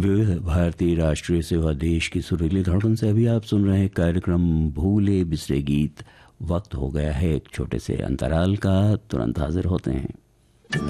विविध भारतीय राष्ट्रीय सेवा देश की सुरीली धड़कन से अभी आप सुन रहे हैं कार्यक्रम भूले बिसरे गीत। वक्त हो गया है एक छोटे से अंतराल का, तुरंत हाजिर होते हैं।